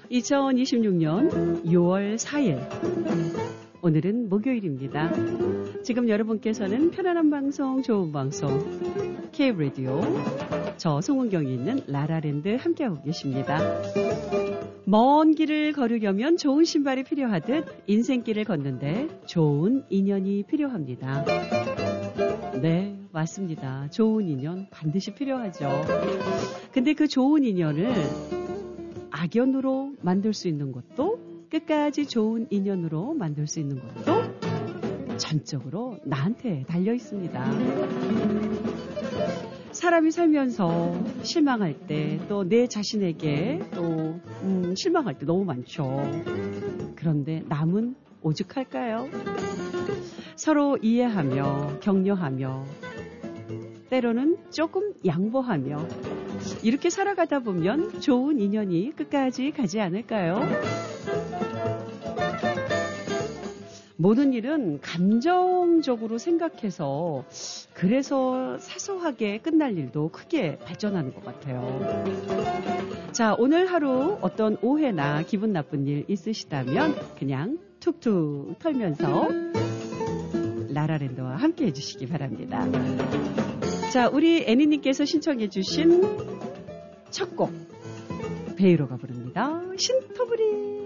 2026년 6월 4일. 오늘은 목요일입니다. 지금 여러분께서는 편안한 방송, 좋은 방송, K-라디오, 저 송은경이 있는 라라랜드 함께하고 계십니다. 먼 길을 걸으려면 좋은 신발이 필요하듯 인생길을 걷는데 좋은 인연이 필요합니다. 네, 맞습니다. 좋은 인연 반드시 필요하죠. 근데 그 좋은 인연을 악연으로 만들 수 있는 것도, 끝까지 좋은 인연으로 만들 수 있는 것도 전적으로 나한테 달려 있습니다. 사람이 살면서 실망할 때, 또 내 자신에게 또 실망할 때 너무 많죠. 그런데 남은 오죽할까요? 서로 이해하며 격려하며 때로는 조금 양보하며 이렇게 살아가다 보면 좋은 인연이 끝까지 가지 않을까요? 모든 일은 감정적으로 생각해서 그래서 사소하게 끝날 일도 크게 발전하는 것 같아요. 자, 오늘 하루 어떤 오해나 기분 나쁜 일 있으시다면 그냥 툭툭 털면서 라라랜드와 함께 해주시기 바랍니다. 자, 우리 애니님께서 신청해 주신 첫 곡 베이로가 부릅니다. 신토부리.